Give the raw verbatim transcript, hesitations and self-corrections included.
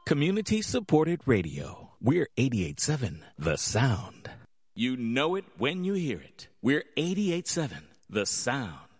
Community-supported radio. We're eighty-eight point seven The Sound. You know it when you hear it. We're eighty-eight point seven The Sound.